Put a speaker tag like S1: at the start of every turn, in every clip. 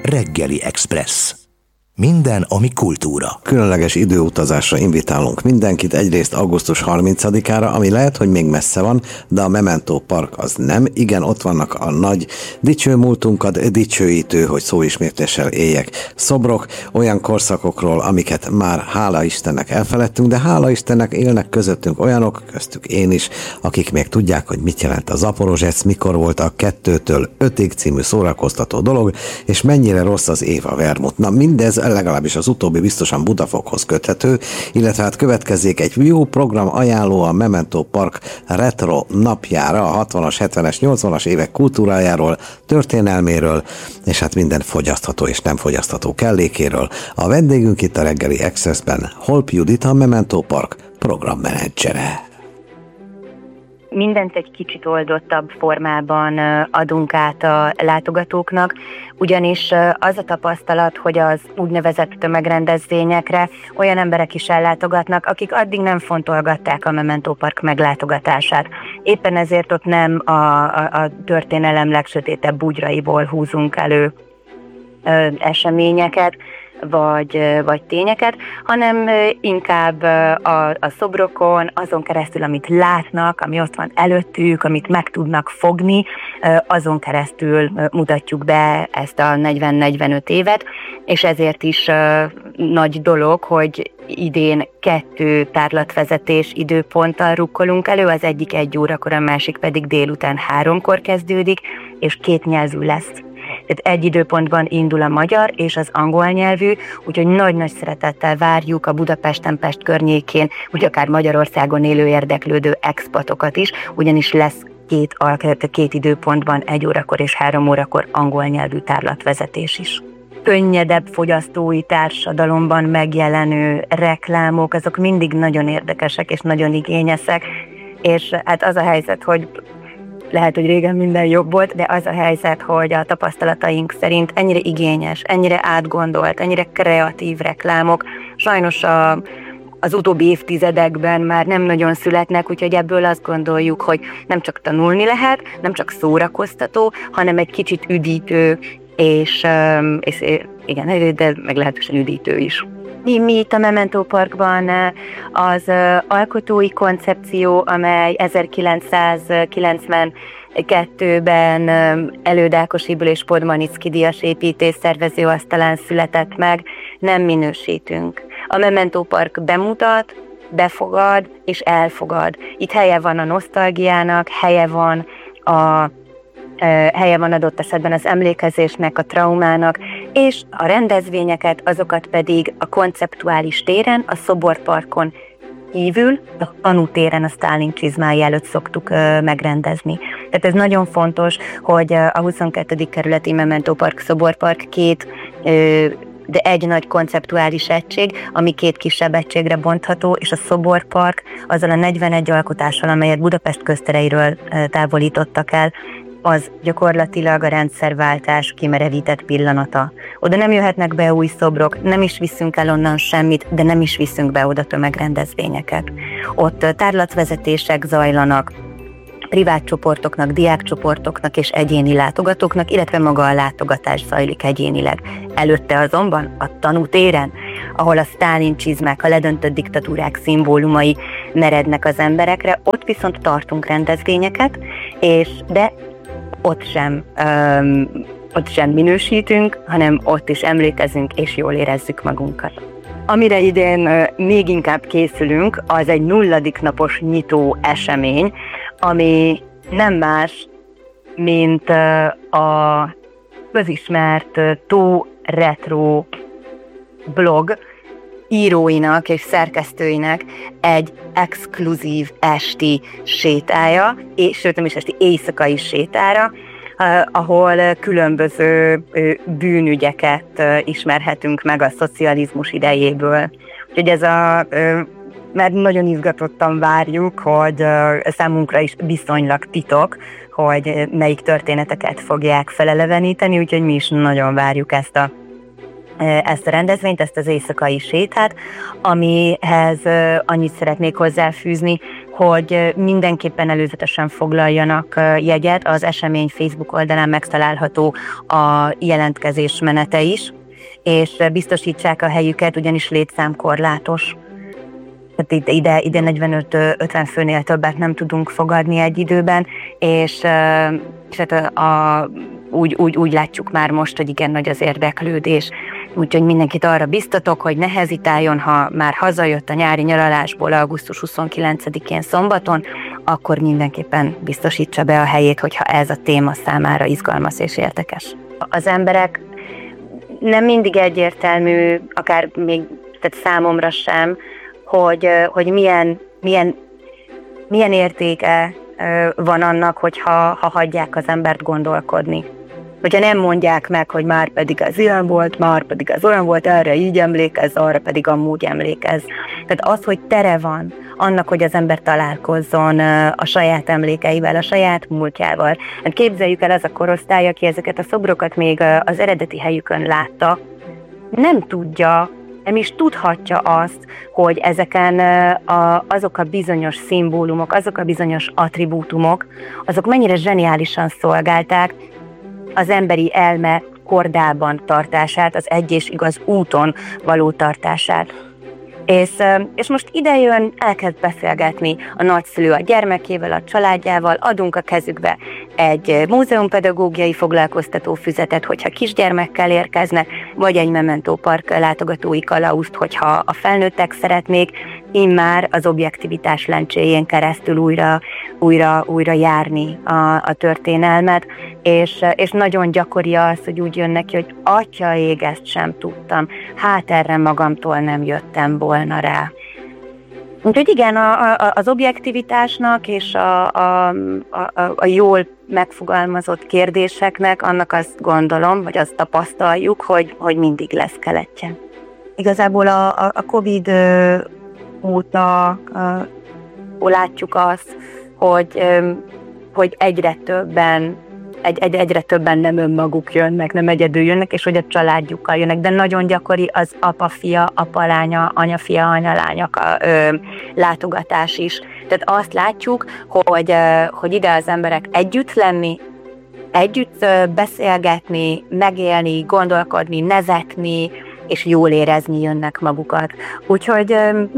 S1: Reggeli Express. Minden, ami kultúra.
S2: Különleges időutazásra invitálunk mindenkit egyrészt augusztus 30-ára, ami lehet, hogy még messze van, de a Memento Park az nem. Igen, ott vannak a nagy dicső múltunkat dicsőítő, hogy szóismétléssel éljek, szobrok olyan korszakokról, amiket már hála Istennek elfeledtünk, de hála Istennek élnek közöttünk olyanok, köztük én is, akik még tudják, hogy mit jelent a Zaporozsec, mikor volt a 2-től 5-ig című szórakoztató dolog, és mennyire rossz az Éva Vermut. Na mindez legalábbis az utóbbi biztosan Budafokhoz köthető, illetve hát következzék egy jó program ajánló a Memento Park Retro napjára, a 60-as, 70-es, 80-as évek kultúrájáról, történelméről, és hát minden fogyasztható és nem fogyasztható kellékéről. A vendégünk itt a Reggeli Expressben Holp Judit, a Memento Park programmenedzsere.
S3: Mindent egy kicsit oldottabb formában adunk át a látogatóknak, ugyanis az a tapasztalat, hogy az úgynevezett tömegrendezvényekre olyan emberek is ellátogatnak, akik addig nem fontolgatták a Memento Park meglátogatását. Éppen ezért ott nem a történelem legsötétebb bugyraiból húzunk elő eseményeket, vagy tényeket, hanem inkább a szobrokon, azon keresztül, amit látnak, ami ott van előttük, amit meg tudnak fogni, azon keresztül mutatjuk be ezt a 40-45 évet, és ezért is nagy dolog, hogy idén 2 tárlatvezetés időponttal rukkolunk elő, az egyik 1 órakor, a másik pedig délután 3-kor kezdődik, és 2 nyelvű lesz. Tehát egy időpontban indul a magyar és az angol nyelvű, úgyhogy nagy-nagy szeretettel várjuk a Budapesten, Pest környékén, úgy akár Magyarországon élő érdeklődő expatokat is, ugyanis lesz 2 időpontban 1 órakor és 3 órakor angol nyelvű tárlatvezetés is. Könnyedebb fogyasztói társadalomban megjelenő reklámok, azok mindig nagyon érdekesek és nagyon igényesek, és hát az a helyzet, hogy lehet, hogy régen minden jobb volt, de az a helyzet, hogy a tapasztalataink szerint ennyire igényes, ennyire átgondolt, ennyire kreatív reklámok sajnos az utóbbi évtizedekben már nem nagyon születnek, úgyhogy ebből azt gondoljuk, hogy nem csak tanulni lehet, nem csak szórakoztató, hanem egy kicsit üdítő, és igen, de meglehetősen üdítő is. Mi itt a Memento Parkban az alkotói koncepció, amely 1992-ben Előd Ákosiből és Podmanicki díjas építészszervező asztalán született meg, nem minősítünk. A Memento Park bemutat, befogad és elfogad. Itt helye van a nosztalgiának, helye van adott esetben az emlékezésnek, a traumának, és a rendezvényeket, azokat pedig a konceptuális téren, a szoborparkon kívül, a tanútéren, a Sztálin csizmái előtt szoktuk megrendezni. Tehát ez nagyon fontos, hogy a 22. kerületi Memento Park szoborpark 2 de egy nagy konceptuális egység, ami 2 kisebb egységre bontható, és a szoborpark azzal a 41 alkotással, amelyet Budapest köztereiről távolítottak el, az gyakorlatilag a rendszerváltás kimerevített pillanata. Oda nem jöhetnek be új szobrok, nem is viszünk el onnan semmit, de nem is viszünk be oda tömegrendezvényeket. Ott tárlatvezetések zajlanak, privát csoportoknak, diákcsoportoknak és egyéni látogatóknak, illetve maga a látogatás zajlik egyénileg. Előtte azonban a tanútéren, ahol a Sztálin csizmák, a ledöntött diktatúrák szimbólumai merednek az emberekre, ott viszont tartunk rendezvényeket, de ott sem minősítünk, hanem ott is emlékezünk és jól érezzük magunkat. Amire idén még inkább készülünk, az egy 0. napos nyitó esemény, ami nem más, mint a közismert Tó Retro blog íróinak és szerkesztőinek egy exkluzív esti sétája, sőt nem is esti, éjszakai sétára, ahol különböző bűnügyeket ismerhetünk meg a szocializmus idejéből. Úgyhogy ez mert nagyon izgatottan várjuk, hogy számunkra is viszonylag titok, hogy melyik történeteket fogják feleleveníteni, úgyhogy mi is nagyon várjuk ezt a rendezvényt, ezt az éjszakai sétát, amihez annyit szeretnék hozzáfűzni, hogy mindenképpen előzetesen foglaljanak jegyet. Az esemény Facebook oldalán megtalálható a jelentkezés menete is, és biztosítsák a helyüket, ugyanis létszámkorlátos. Tehát ide 45-50 főnél többet nem tudunk fogadni egy időben, és úgy látjuk már most, hogy igen nagy az érdeklődés. Úgyhogy mindenkit arra biztatok, hogy ne hezitáljon, ha már hazajött a nyári nyaralásból augusztus 29-én szombaton, akkor mindenképpen biztosítsa be a helyét, hogyha ez a téma számára izgalmas és érdekes. Az emberek nem mindig egyértelmű, akár még tehát számomra sem, hogy milyen értéke van annak, hogyha hagyják az embert gondolkodni. Hogyha nem mondják meg, hogy már pedig ez ilyen volt, már pedig ez olyan volt, erre így emlékezz, arra pedig amúgy emlékezz. Tehát az, hogy tere van annak, hogy az ember találkozzon a saját emlékeivel, a saját múltjával. Hát képzeljük el, az a korosztály, aki ezeket a szobrokat még az eredeti helyükön látta, nem tudja, nem is tudhatja azt, hogy ezeken azok a bizonyos szimbólumok, azok a bizonyos attribútumok, azok mennyire zseniálisan szolgálták az emberi elme kordában tartását, az egy és igaz úton való tartását. És most idejön, elkezd beszélgetni a nagyszülő a gyermekével, a családjával, adunk a kezükbe egy múzeumpedagógiai foglalkoztató füzetet, hogyha kisgyermekkel érkeznek, vagy egy Memento Park látogatói kalauzt, hogyha a felnőttek szeretnék immár az objektivitás lencséjén keresztül újra járni a történelmet, és nagyon gyakori az, hogy úgy jön neki, hogy atya ég, ezt sem tudtam, hát erre magamtól nem jöttem volna rá. Úgyhogy igen, az objektivitásnak és a jól megfogalmazott kérdéseknek annak azt gondolom, vagy azt tapasztaljuk, hogy mindig lesz keletje. Igazából a Covid óta látjuk azt, hogy egyre többen nem önmaguk jönnek, nem egyedül jönnek, és hogy a családjukkal jönnek, de nagyon gyakori az apa-fia, apa-lánya, anya-fia, anya-lánya látogatás is. Tehát azt látjuk, hogy ide az emberek együtt lenni, együtt beszélgetni, megélni, gondolkodni, nevetni, és jól érezni jönnek magukat. Úgyhogy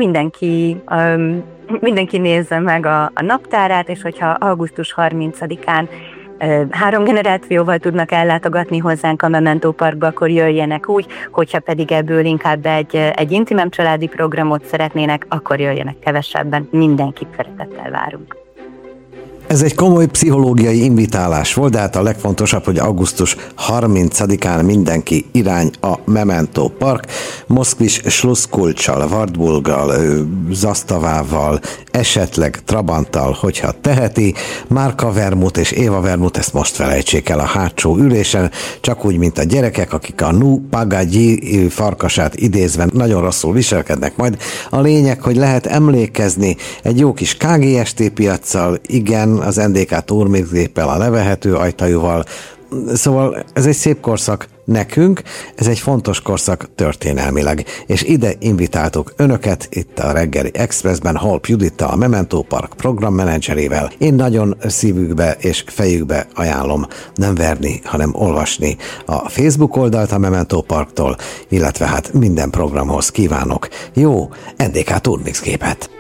S3: mindenki nézze meg a naptárát, és hogyha augusztus 30-án 3 generációval tudnak ellátogatni hozzánk a Memento Parkba, akkor jöjjenek úgy, hogyha pedig ebből inkább egy intimem családi programot szeretnének, akkor jöjjenek kevesebben. Mindenkit szeretettel várunk.
S2: Ez egy komoly pszichológiai invitálás volt, de hát a legfontosabb, hogy augusztus 30-án mindenki irány a Memento Park, Moszkvis Sluszkulccsal, Wartburggal, Zastavával, esetleg Trabanttal, hogyha teheti, Márka Vermut és Éva Vermut, ezt most felejtsék el a hátsó ülésen, csak úgy, mint a gyerekek, akik a Nu Pagagyi farkasát idézve nagyon rosszul viselkednek majd. A lényeg, hogy lehet emlékezni egy jó kis KGST piaccal, igen, az NDK turmixgéppel, a levehető ajtajúval. Szóval ez egy szép korszak nekünk, ez egy fontos korszak történelmileg, és ide invitáltuk önöket itt a Reggeli Expressben Holp Judittal, a Memento Park programmenedzserével. Én nagyon szívükbe és fejükbe ajánlom nem verni, hanem olvasni a Facebook oldalt a Memento Parktól, illetve hát minden programhoz kívánok jó NDK turmixgépet.